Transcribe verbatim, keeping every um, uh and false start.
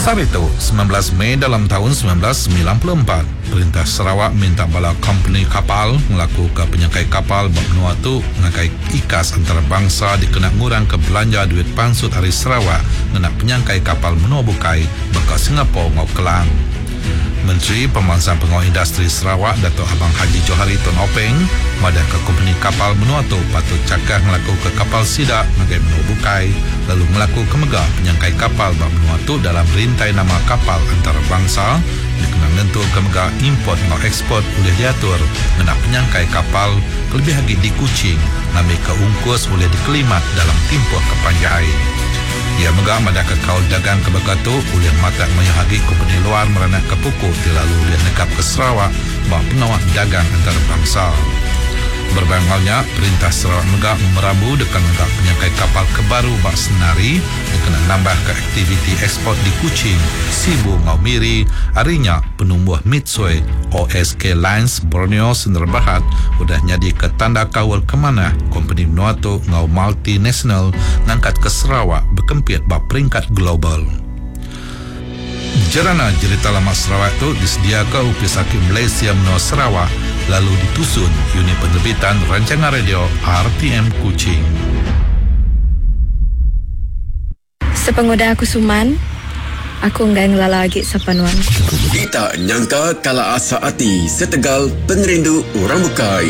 Sabtu, sembilan belas Mei dalam tahun sembilan belas sembilan puluh empat, Perintah Sarawak minta bala company kapal melaku ke penyangkai kapal berbenua tu mengakai ikas antarabangsa dikena ngurang ke belanja duit pansut hari Sarawak ngena penyangkai kapal menua bukai beka Singapura ngau Kelang. Menteri Pembangsaan Pengawal Industri Sarawak Datuk Abang Haji Johari Tun Openg madah ke company kapal menua tu patut cakap melaku ke kapal sidak mengakai menua bukai lalu melaku ke megah penyangkai kapal berbenua tu dalam rintai nama kapal antarabangsa dikena nentu ke megah import atau ekspor boleh diatur ngena penyangkai kapal lebih lagi di Kuching nami ke ungkus boleh dikelimat dalam timpuh kepanjai. Ia megah madah ke kaul dagang ke Bekatu ulian mata menyahagi company luar meranah ke pukul dilalu ulian negap ke Sarawak bahawa penawak dagang antarabangsa. Berbangalnya, Perintah Sarawak megah merabu dekan untuk penyangkai kapal kebaru bak senari dikena nambah ke aktiviti ekspor di Kuching, Sibu ngau Miri, harinya penumbuh Mitsui O S K Lines Borneo Sdn Bhd udah nyadi ke tanda kawal kemana company menua tu ngau multinational ngangkat ke Sarawak berkempit bak peringkat global. Jerana cerita lama Sarawak itu disediakan Upis Hakim Malaysia menua Sarawak lalu ditusun unit penerbitan rancangan radio R T M Kuching. Sepengoda aku Suman, aku enggak ngelala lagi sepanuan. Kita nyangka kala asa hati setegal penerindu orang bukai.